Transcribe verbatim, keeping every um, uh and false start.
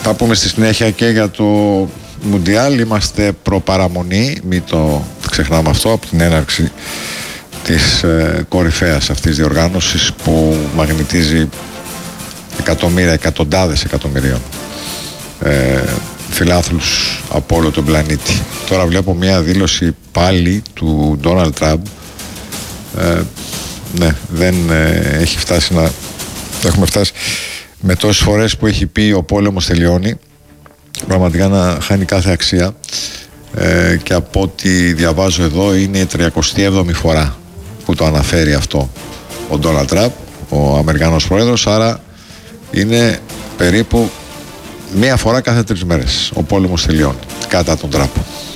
Θα πούμε στη συνέχεια και για το Μουντιάλ. Είμαστε προπαραμονή, μην το ξεχνάμε αυτό, από την έναρξη της ε, κορυφαίας αυτής διοργάνωσης που μαγνητίζει εκατομμύρια, εκατοντάδες εκατομμυρίων ε, φιλάθλους από όλο τον πλανήτη. Τώρα βλέπω μια δήλωση πάλι του Ντόναλντ Τραμπ. Ε, ναι, δεν ε, έχει φτάσει να... Έχουμε φτάσει με τόσες φορές που έχει πει ο πόλεμος τελειώνει, πραγματικά να χάνει κάθε αξία. Ε, και από ό,τι διαβάζω εδώ είναι η τριακοστή έβδομη φορά που το αναφέρει αυτό ο Ντόναλντ Τραμπ, ο Αμερικανός πρόεδρος, άρα είναι περίπου μία φορά κάθε τρεις μέρες ο πόλεμος τελειώνει κατά τον Τραμπ.